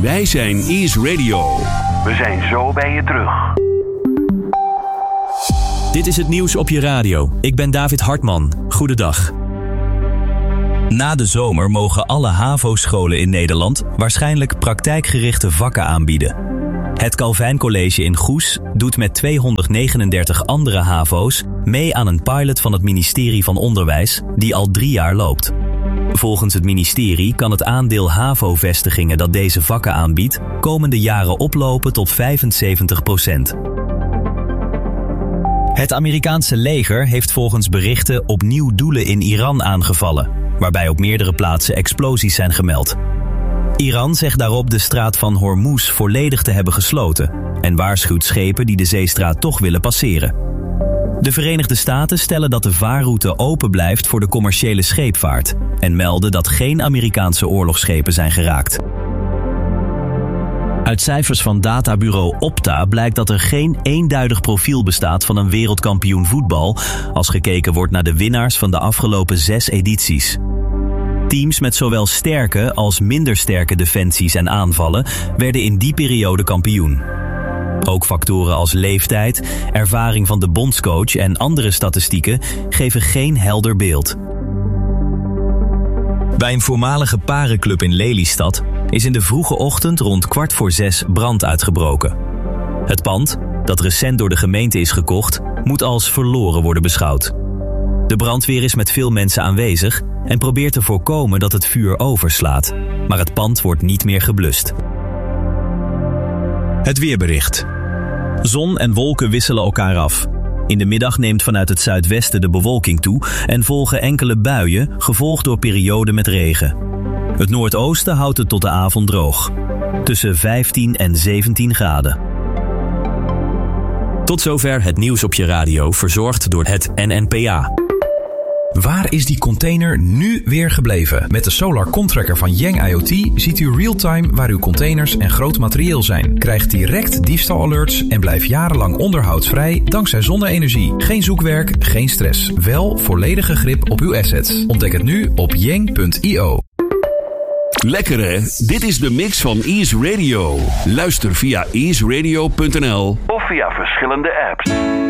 Wij zijn Ease Radio. We zijn zo bij je terug. Dit is het nieuws op je radio. Ik ben David Hartman. Goedendag. Na de zomer mogen alle HAVO-scholen in Nederland waarschijnlijk praktijkgerichte vakken aanbieden. Het Calvijn College in Goes doet met 239 andere HAVO's mee aan een pilot van het ministerie van Onderwijs die al 3 jaar loopt. Volgens het ministerie kan het aandeel HAVO-vestigingen dat deze vakken aanbiedt komende jaren oplopen tot 75%. Het Amerikaanse leger heeft volgens berichten opnieuw doelen in Iran aangevallen, waarbij op meerdere plaatsen explosies zijn gemeld. Iran zegt daarop de straat van Hormuz volledig te hebben gesloten en waarschuwt schepen die de zeestraat toch willen passeren. De Verenigde Staten stellen dat de vaarroute open blijft voor de commerciële scheepvaart en melden dat geen Amerikaanse oorlogsschepen zijn geraakt. Uit cijfers van databureau Opta blijkt dat er geen eenduidig profiel bestaat van een wereldkampioen voetbal als gekeken wordt naar de winnaars van de afgelopen 6 edities. Teams met zowel sterke als minder sterke defensies en aanvallen werden in die periode kampioen. Ook factoren als leeftijd, ervaring van de bondscoach en andere statistieken geven geen helder beeld. Bij een voormalige parenclub in Lelystad is in de vroege ochtend rond 5:15 brand uitgebroken. Het pand, dat recent door de gemeente is gekocht, moet als verloren worden beschouwd. De brandweer is met veel mensen aanwezig en probeert te voorkomen dat het vuur overslaat. Maar het pand wordt niet meer geblust. Het weerbericht. Zon en wolken wisselen elkaar af. In de middag neemt vanuit het zuidwesten de bewolking toe en volgen enkele buien, gevolgd door perioden met regen. Het noordoosten houdt het tot de avond droog. Tussen 15 en 17 graden. Tot zover het nieuws op je radio, verzorgd door het NNPA. Waar is die container nu weer gebleven? Met de Solar Contracker van Yang IoT ziet u real-time waar uw containers en groot materieel zijn. Krijg direct diefstalalerts en blijf jarenlang onderhoudsvrij dankzij zonne-energie. Geen zoekwerk, geen stress. Wel volledige grip op uw assets. Ontdek het nu op yang.io. Lekker hè? Dit is de mix van Ease Radio. Luister via easeradio.nl Of via verschillende apps.